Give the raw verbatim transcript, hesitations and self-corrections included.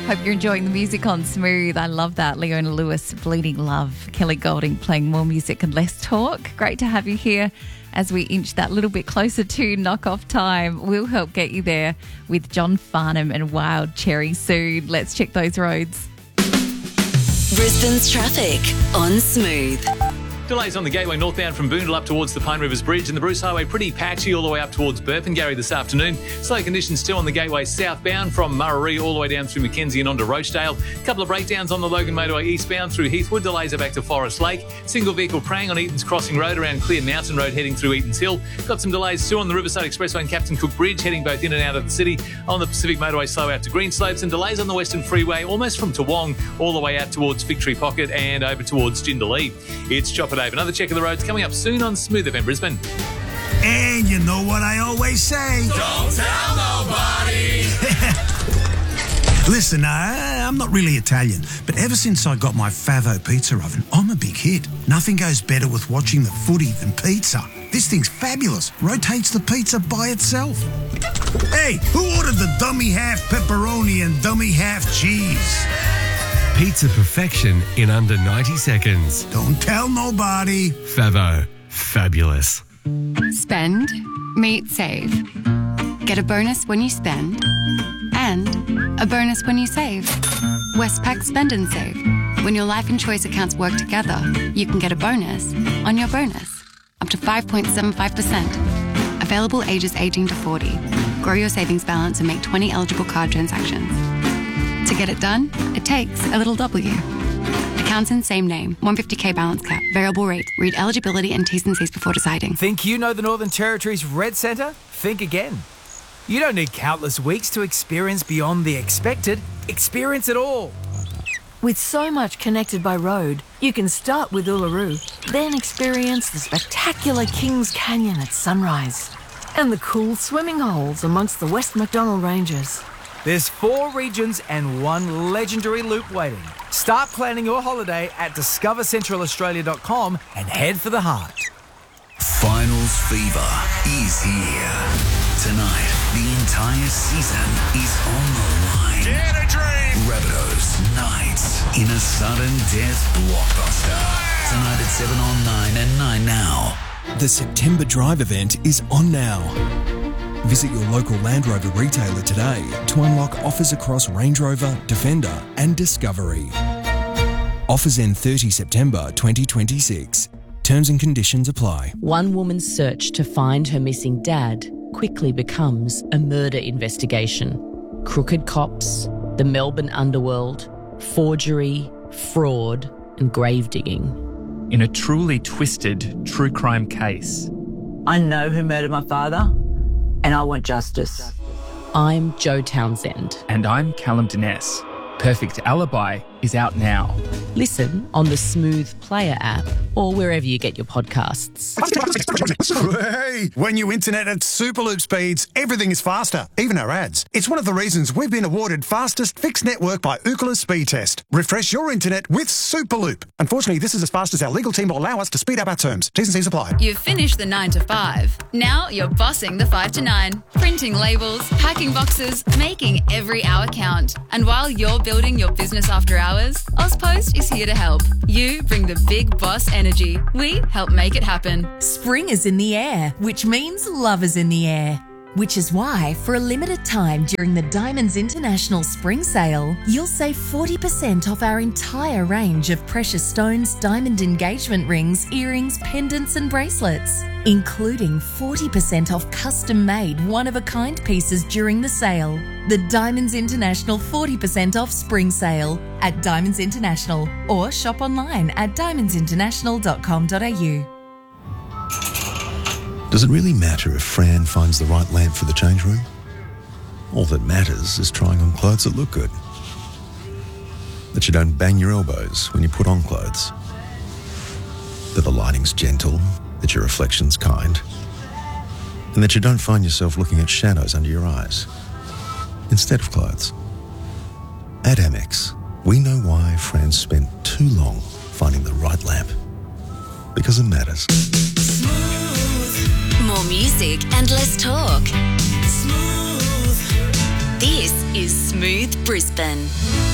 Hope you're enjoying the music on Smooth. I love that. Leona Lewis, Bleeding Love. Kelly Golding playing more music and less talk. Great to have you here as we inch that little bit closer to knock-off time. We'll help get you there with John Farnham and Wild Cherry soon. Let's check those roads. Brisbane's traffic on Smooth. Delays on the Gateway northbound from Boondall up towards the Pine Rivers Bridge, and the Bruce Highway pretty patchy all the way up towards Burpengary this afternoon. Slow conditions still on the Gateway southbound from Murray all the way down through Mackenzie and onto Rochdale. A couple of breakdowns on the Logan Motorway eastbound through Heathwood. Delays are back to Forest Lake. Single vehicle praying on Eaton's Crossing Road around Clear Mountain Road heading through Eaton's Hill. Got some delays too on the Riverside Expressway and Captain Cook Bridge heading both in and out of the city. On the Pacific Motorway slow out to Greenslopes, and delays on the Western Freeway almost from Toowong all the way out towards Victory Pocket and over towards Jindalee. It's Chopper Dave. Another check of the roads coming up soon on Smooth F M Brisbane. And you know what I always say. Don't tell nobody. Listen, I, I'm not really Italian, but ever since I got my Favo pizza oven, I'm a big hit. Nothing goes better with watching the footy than pizza. This thing's fabulous. Rotates the pizza by itself. Hey, who ordered the dummy half pepperoni and dummy half cheese? Pizza perfection in under ninety seconds. Don't tell nobody. Favo. Fabulous. Spend, meet, save. Get a bonus when you spend and a bonus when you save. Westpac Spend and Save. When your Life and Choice accounts work together, you can get a bonus on your bonus. Up to five point seven five percent. Available ages eighteen to forty. Grow your savings balance and make twenty eligible card transactions. To get it done, it takes a little W. Accounts in same name. one hundred fifty k balance cap. Variable rate. Read eligibility and T's and C's before deciding. Think you know the Northern Territory's Red Centre? Think again. You don't need countless weeks to experience beyond the expected. Experience it all. With so much connected by road, you can start with Uluru, then experience the spectacular Kings Canyon at sunrise and the cool swimming holes amongst the West Macdonnell Ranges. There's four regions and one legendary loop waiting. Start planning your holiday at discover central australia dot com and head for the heart. Finals fever is here. Tonight, the entire season is on the line. Dare to dream! Rabbitohs Knights in a sudden death blockbuster. Tonight at seven on nine and nine now. The September Drive event is on now. Visit your local Land Rover retailer today to unlock offers across Range Rover, Defender and Discovery. Offers end thirtieth September twenty twenty-six. Terms and conditions apply. One woman's search to find her missing dad quickly becomes a murder investigation. Crooked cops, the Melbourne underworld, forgery, fraud and grave digging. In a truly twisted true crime case. I know who murdered my father. And I want justice. I'm Joe Townsend. And I'm Callum Dines. Perfect Alibi is out now. Listen on the Smooth Player app or wherever you get your podcasts. Hey, when you internet at Superloop speeds, everything is faster, even our ads. It's one of the reasons we've been awarded fastest fixed network by Ookla Speed Test. Refresh your internet with Superloop. Unfortunately, this is as fast as our legal team will allow us to speed up our terms. T's and C's apply. You've finished the nine to five. Now you're bossing the five to nine. Printing labels, packing boxes, making every hour count. And while you're building your business after hours, Ozpost is here to help. You bring the big boss energy. We help make it happen. Spring is in the air, which means love is in the air. Which is why, for a limited time during the Diamonds International Spring Sale, you'll save forty percent off our entire range of precious stones, diamond engagement rings, earrings, pendants and bracelets, including forty percent off custom-made, one-of-a-kind pieces during the sale. The Diamonds International forty percent off Spring Sale at Diamonds International, or shop online at diamonds international dot com dot a u. Does it really matter if Fran finds the right lamp for the change room? All that matters is trying on clothes that look good. That you don't bang your elbows when you put on clothes. That the lighting's gentle, that your reflection's kind, and that you don't find yourself looking at shadows under your eyes instead of clothes. At Amex, we know why Fran spent too long finding the right lamp. Because it matters. More music and less talk. Smooth. This is Smooth Brisbane.